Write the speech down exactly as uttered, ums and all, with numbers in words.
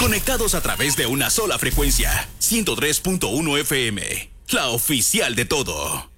Conectados a través de una sola frecuencia, ciento tres punto uno F M, la oficial de todo.